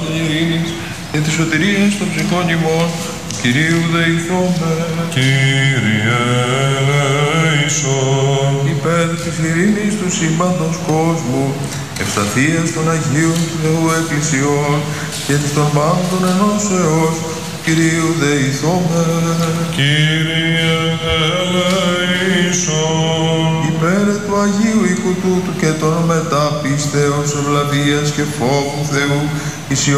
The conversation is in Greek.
και ειρήνης και της σωτηρίας των ψυχών ημών, Κυρίου δεηθώμε. Κύριε ελέησον. Υπέρ της ειρήνης του σύμπαντος κόσμου, ευσταθίας των Αγίων του Θεού Εκκλησιών και της των πάντων ενώσεως, Κυρίου δεηθώμε. Κύριε ελέησον. Υπέρ του Αγίου οίκου τούτου και των μετά πίστεως, ευλαβίας και φόβου Θεού,